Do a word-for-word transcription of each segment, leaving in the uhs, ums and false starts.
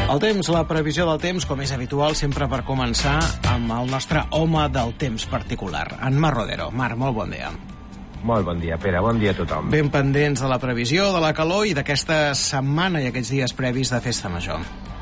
El temps, la previsió del temps, com és habitual, sempre per començar amb el nostre home del temps particular, en Marc Rodero. Marc, molt bon dia. Molt bon dia, Pere. Bon dia a tothom. Ben pendents de la previsió, de la calor i d'aquesta setmana i aquests dies previs de Festa Major.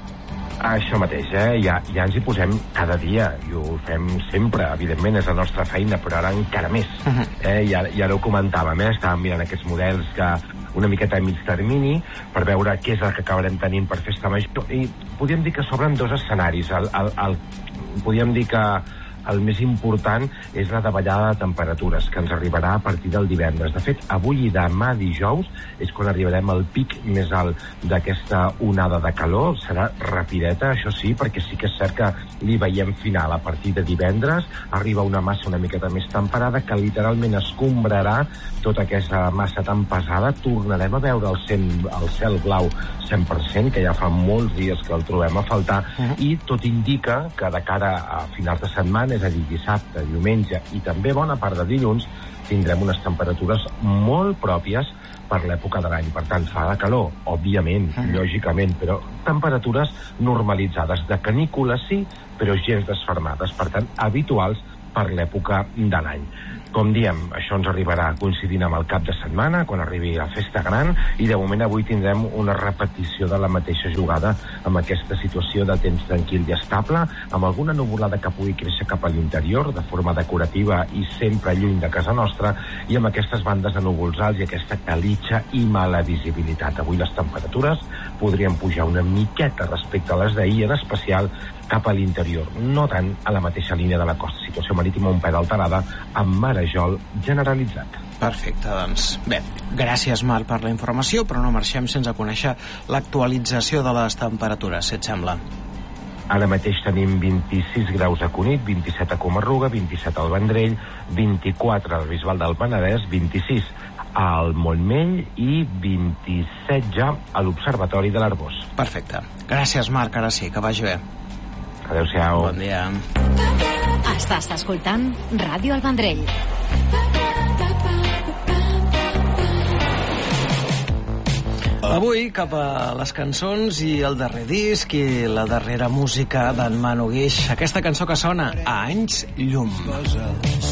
Això mateix, eh? Ja, ja ens hi posem cada dia i ho fem sempre, evidentment, és la nostra feina, però ara encara més. Uh-huh. eh? Ja, ja ho comentàvem, eh? Estàvem mirant aquests models que una miqueta a mig termini per veure què és el que acabarem tenint per Festa Major, i podríem dir que s'obren dos escenaris. El, el, el, podríem dir que el més important és la davallada de temperatures, que ens arribarà a partir del divendres. De fet, avui i demà dijous és quan arribarem al pic més alt d'aquesta onada de calor. Serà rapideta, això sí, perquè sí que és cert que li veiem final. A partir de divendres arriba una massa una miqueta més temperada que literalment escombrarà tota aquesta massa tan pesada. Tornarem a veure el, cent, el cel blau cent per cent, que ja fa molts dies que el trobem a faltar, uh-huh. i tot indica que de cara a finals de setmana, és a dir, dissabte, diumenge i també bona part de dilluns, tindrem unes temperatures molt pròpies per l'època de l'any. Per tant, fa de calor, òbviament, mm. lògicament, però temperatures normalitzades, de canícula sí, però gens desfermades, per tant, habituals per l'època de l'any. Com diem, això ens arribarà coincidint amb el cap de setmana, quan arribi la festa gran, i de moment avui tindrem una repetició de la mateixa jugada amb aquesta situació de temps tranquil i estable, amb alguna nuvolada que pugui créixer cap a l'interior de forma decorativa i sempre lluny de casa nostra, i amb aquestes bandes de núvols alts i aquesta calitja i mala visibilitat. Avui les temperatures podrien pujar una miqueta respecte a les d'ahir, en especial cap a l'interior, no tant a la mateixa línia de la costa. Situació marítima un pèl alterada, amb marejol generalitzat. Perfecte, doncs. Bé, gràcies, Marc, per la informació, però no marxem sense conèixer l'actualització de les temperatures, si et sembla. Ara mateix tenim vint-i-sis graus a Cunit, vint-i-set a Comarruga, vint-i-set al Vendrell, vint-i-quatre al Bisbal del Penedès, vint-i-sis al Montmell i vint-i-set ja a l'Observatori de l'Arboç. Perfecte. Gràcies, Marc, ara sí, que vagi bé. Adéu-siau. Bon dia. Estàs escoltant Ràdio El Vendrell. Avui, cap a les cançons i el darrer disc i la darrera música d'en Manu Guix. Aquesta cançó que sona a anys llum.